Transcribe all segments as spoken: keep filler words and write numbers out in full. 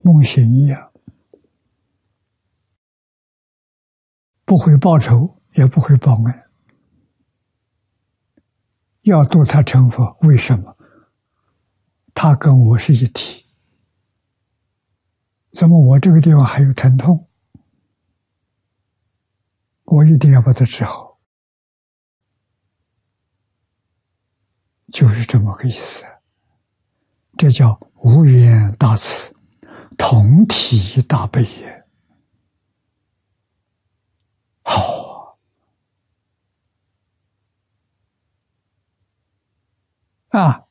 梦醒一样，不会报仇，也不会报恩，要度他成佛。为什么？他跟我是一体，怎么我这个地方还有疼痛？我一定要把它治好，就是这么个意思。这叫无缘大慈，同体大悲也。好啊，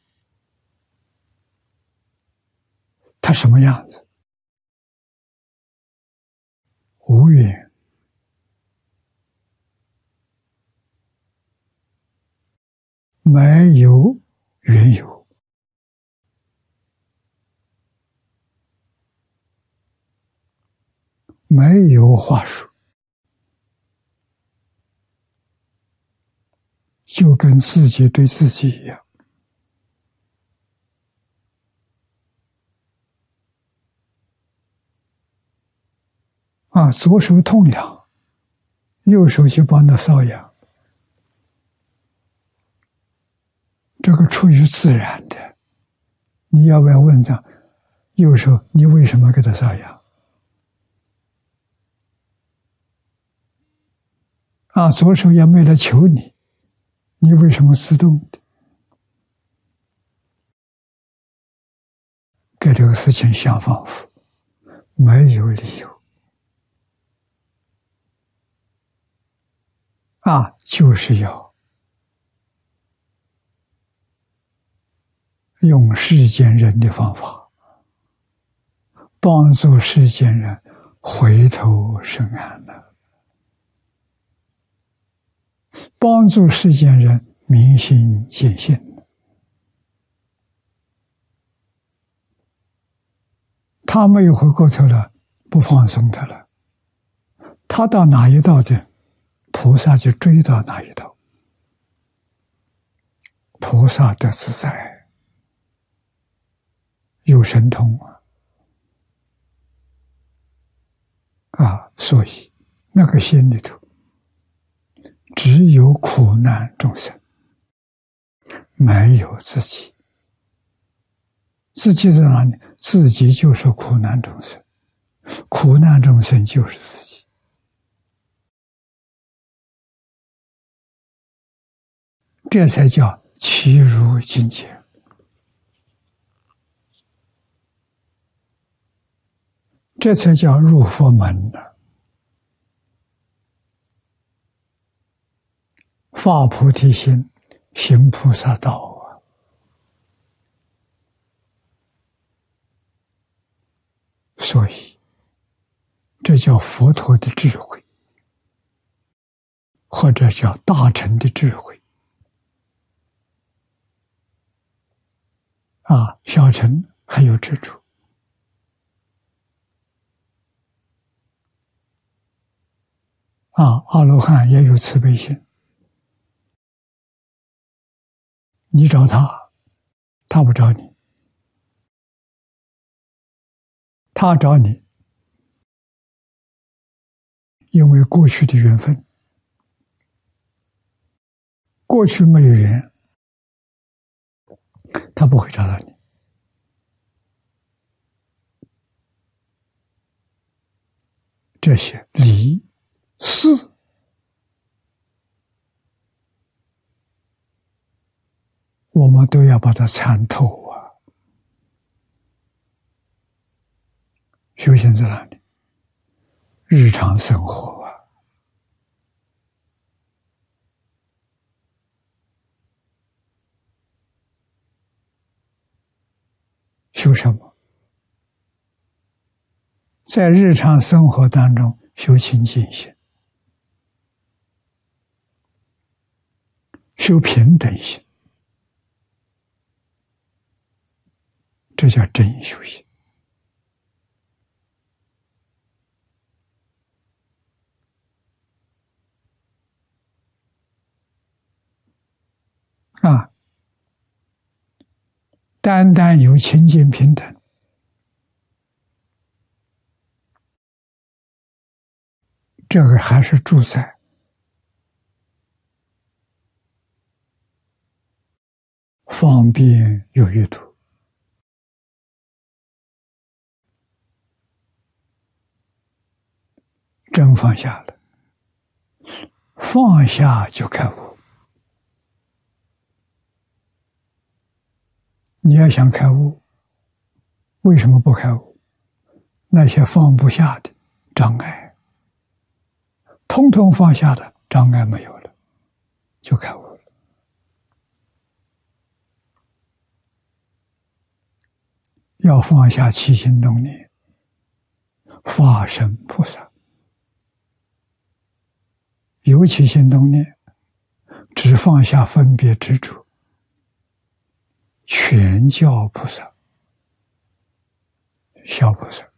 他什么样子？无缘，没有缘由，没有话说，就跟自己对自己一样。啊，左手痛痒，右手就帮他瘙痒，这个出于自然的。你要不要问他，右手你为什么给他瘙痒？啊，左手也没来求你，你为什么自动的？给这个事情想方法，没有理由。啊，就是要用世间人的方法，帮助世间人回头是岸了，帮助世间人明心见性。他没有回过头了，不放松他了，他到哪一道的，菩萨就追到哪一道。菩萨得自在，有神通啊！啊，所以那个心里头只有苦难众生，没有自己。自己在哪里？自己就是苦难众生，苦难众生就是自己。这才叫契入境界。这才叫入佛门呢。发菩提心，行菩萨道啊！所以，这叫佛陀的智慧，或者叫大乘的智慧。啊，小乘还有执着。啊，阿罗汉也有慈悲心。你找他，他不找你；他找你，因为过去的缘分，过去没有缘，他不会找到你。这些理事，我们都要把它参透啊！修行在哪里？日常生活啊！修什么？在日常生活当中修清净心，修平等心，这叫真修行。啊，单单有清净平等， 这个还是住在方便有余土。真放下了，放下就开悟。你要想开悟，为什么不开悟？那些放不下的障碍，通通放下的障碍没有了，就开悟了。要放下起心动念，化身菩萨。有起心动念，只放下分别执着，全叫菩萨，小菩萨。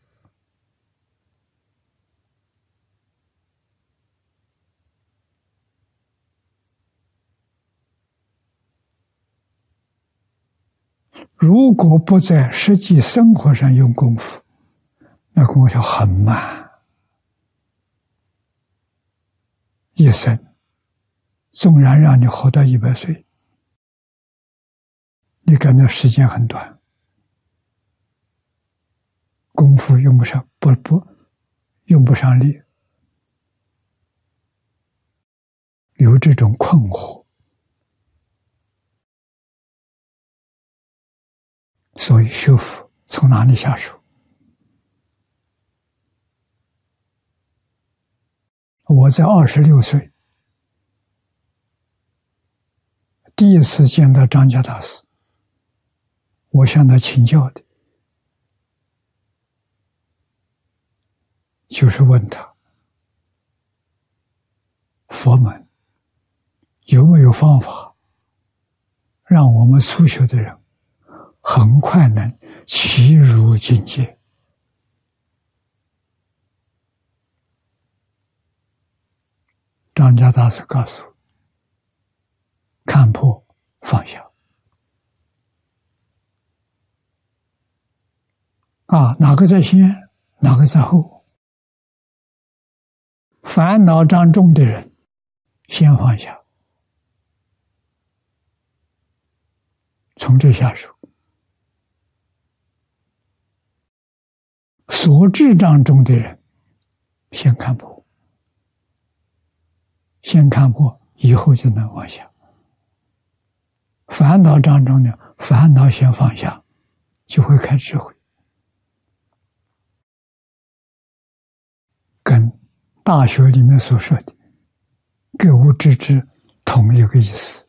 如果不在实际生活上用功夫，那功夫很慢。一生纵然让你活到一百岁，你感到时间很短，功夫用不上，不不用不上力，有这种困惑。所以修复从哪里下手？我在二十六岁第一次见到张家大师，我向他请教的就是问他佛门有没有方法让我们初学的人很快能齐入境界。张家大师告诉我，看破放下。啊，哪个在先，哪个在后？烦恼障重的人，先放下，从这下手。所知障重的人，先看破。先看破，以后就能放下。烦恼障重的，烦恼先放下，就会开智慧。跟大学里面所说的格物致知同一个意思。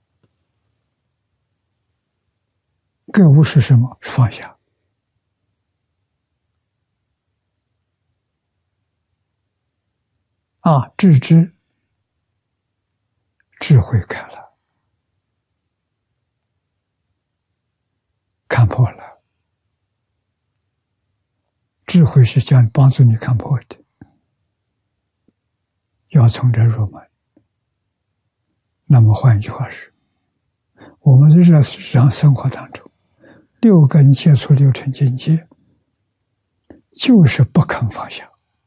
格物是什么？是放下。啊，致知，智慧开了，看破了。智慧是将帮助你看破的，要从这入门。那么换一句话是，我们在日常生活当中，六根接触六尘境界，就是不肯放下。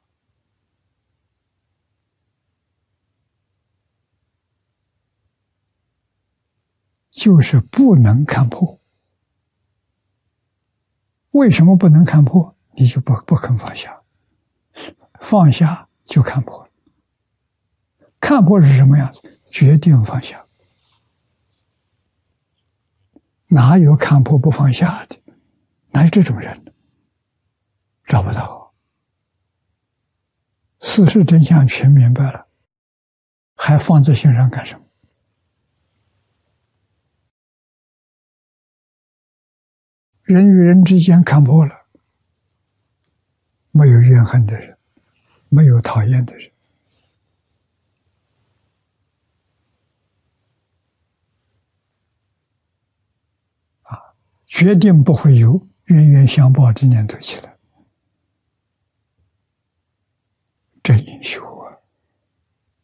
就是不能看破。为什么不能看破？你就不不肯放下，放下就看破了。看破是什么样子？决定放下。哪有看破不放下的？哪有这种人？找不到。事实真相全明白了，还放在心上干什么？人与人之间看破了，没有怨恨的人，没有讨厌的人，啊，决定不会有冤冤相报的念头起来。这应修。